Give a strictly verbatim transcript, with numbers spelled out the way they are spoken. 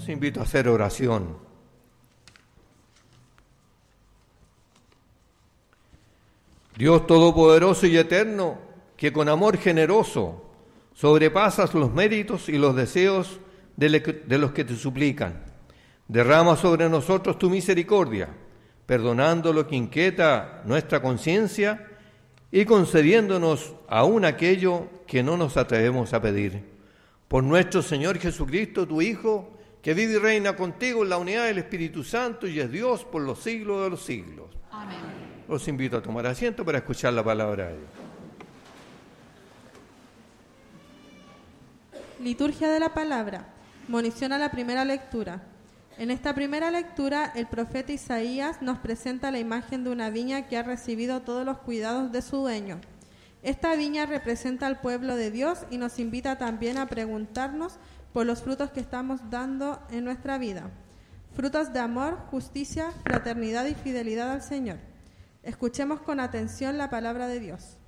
Os invito a hacer oración. Dios Todopoderoso y Eterno, que con amor generoso sobrepasas los méritos y los deseos de los que te suplican, derrama sobre nosotros tu misericordia, perdonando lo que inquieta nuestra conciencia y concediéndonos aún aquello que no nos atrevemos a pedir. Por nuestro Señor Jesucristo, tu Hijo, que vive y reina contigo en la unidad del Espíritu Santo y es Dios por los siglos de los siglos. Amén. Los invito a tomar asiento para escuchar la palabra de Dios. Liturgia de la Palabra. Monición a la primera lectura. En esta primera lectura, el profeta Isaías nos presenta la imagen de una viña que ha recibido todos los cuidados de su dueño. Esta viña representa al pueblo de Dios y nos invita también a preguntarnos por los frutos que estamos dando en nuestra vida. Frutos de amor, justicia, fraternidad y fidelidad al Señor. Escuchemos con atención la palabra de Dios.